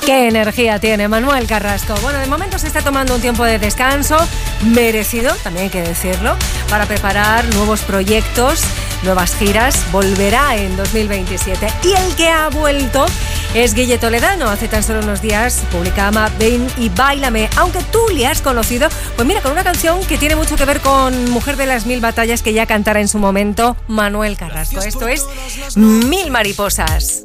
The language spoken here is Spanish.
Qué energía tiene Manuel Carrasco. Bueno, de momento se está tomando un tiempo de descanso, merecido, también hay que decirlo, para preparar nuevos proyectos, nuevas giras. Volverá en 2027. Y el que ha vuelto es Guille Toledano. Hace tan solo unos días publicaba Ven y Báilame, aunque tú le has conocido, pues mira, con una canción que tiene mucho que ver con Mujer de las Mil Batallas que ya cantara en su momento Manuel Carrasco. Esto es Mil Mariposas.